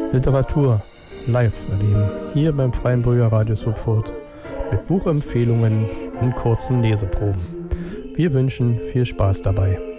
Literatur live erleben, hier beim Freienbrücker Radio Sopfurt mit Buchempfehlungen und kurzen Leseproben. Wir wünschen viel Spaß dabei.